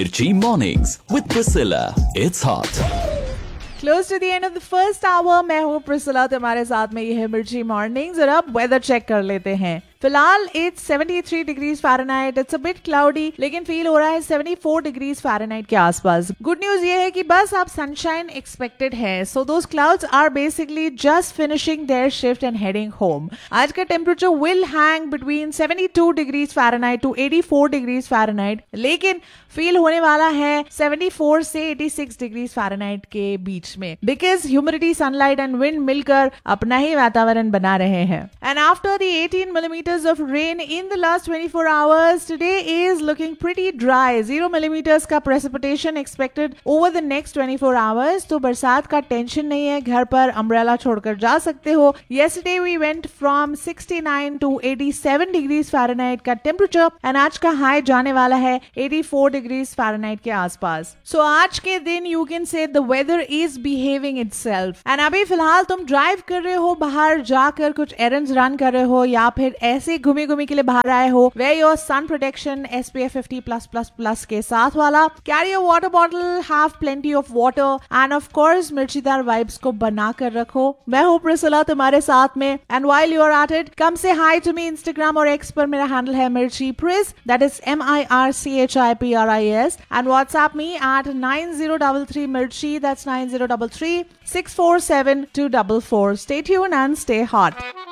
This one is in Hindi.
Mirchi Mornings with Priscilla. It's hot. Close to the end of the first hour. मैं हूँ प्रिसिला, तुम्हारे साथ में ये है मिर्ची मॉर्निंग्स। और अब वेदर चेक कर लेते हैं। फिलहाल it's 73 degrees Fahrenheit. It's a bit cloudy, लेकिन फील हो रहा है 74 डिग्रीज फ़ारेनहाइट के आसपास। गुड न्यूज ये है कि बस आप सनशाइन एक्सपेक्टेड है। सो दोस clouds are basically just finishing there shift and heading home. आज का temperature will hang between 72 degrees Fahrenheit to 84 degrees Fahrenheit, लेकिन फील होने वाला है 74 से 86 डिग्रीज फ़ारेनहाइट के बीच में, because humidity, sunlight and wind मिलकर अपना ही वातावरण बना रहे हैं। And after the 18 millimeters of rain in the last 24 hours, today is looking pretty dry. 0 millimeters का precipitation expected over the next 24 hours. तो बरसात का टेंशन नहीं है, घर पर अम्ब्रेला छोड़कर जा सकते हो। Yesterday we went from 69 to 87 degrees Fahrenheit का टेम्परेचर, एंड आज का हाई जाने वाला है 84 डिग्रीज फ़ारेनहाइट के आसपास। सो आज के दिन you can say the weather is behaving itself. And अभी फिलहाल तुम ड्राइव कर रहे हो, बाहर जाकर कुछ errands रन कर रहे हो, या फिर ऐसे घूमी घूमी के लिए बाहर आए हो, wear your sun protection SPF 50+++ के साथ वाला, carry a water bottle, have plenty of water, and of course मिर्चीदार vibes को बना कर रखो। मैं हूँ प्रिसिला तुम्हारे साथ में, and while you are at it, come say hi to me Instagram और X पर। मेरा हैंडल है मिर्ची प्रिस, that is MIRCHIPRIS, and WhatsApp me at 9033 मिर्ची, that's 9033 647 244. Stay tuned and stay hot.